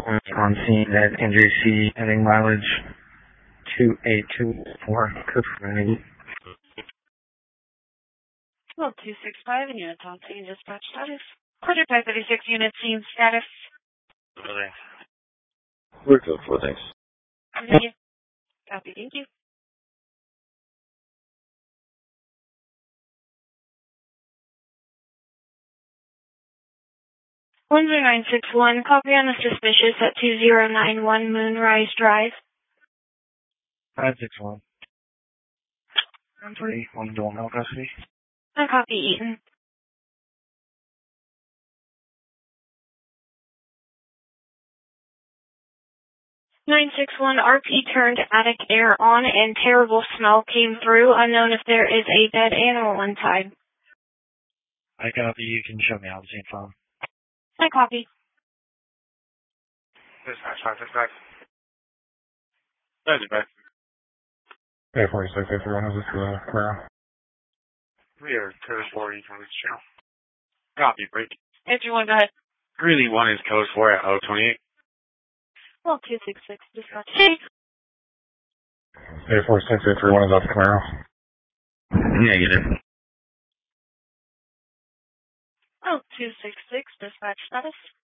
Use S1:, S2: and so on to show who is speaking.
S1: on scene at NJC, heading mileage 2824, code for 90.
S2: Well, 265 and units on scene, dispatch status. Quarter 536 units, scene status.
S3: We're good for thanks.
S2: Thank you. Copy, thank you. One 0961, copy on a suspicious at 2091 Moonrise Drive.
S1: 561. 3, 1 dual no custody.
S2: I copy Eaton. (961) RP turned attic air on and terrible smell came through. Unknown if there is a dead animal inside.
S1: I copy. You can show me how the scene phone.
S2: I copy.
S1: Dispatch 565.
S3: Dispatch.
S1: Hey, 46, 831, is this Camaro?
S3: We are code 4 from this channel. Copy, break.
S2: 831, go ahead.
S3: Greeley 1 is code 4 at 028.
S2: Well, 266, dispatch. Hey.
S1: 846, 831, is that the Camaro?
S3: Negative.
S2: Oh, 266, dispatch status.